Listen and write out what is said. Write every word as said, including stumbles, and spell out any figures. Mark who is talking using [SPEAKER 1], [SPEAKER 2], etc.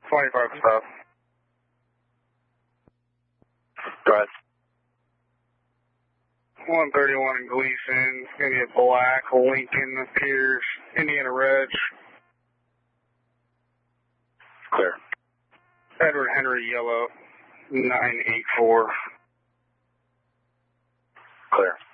[SPEAKER 1] twenty-five stop.
[SPEAKER 2] Go ahead.
[SPEAKER 1] one thirty-one in Gleason, India Black, Lincoln, Pierce, Indiana Reg.
[SPEAKER 2] Clear.
[SPEAKER 1] Edward Henry Yellow, nine eight four.
[SPEAKER 2] Clear.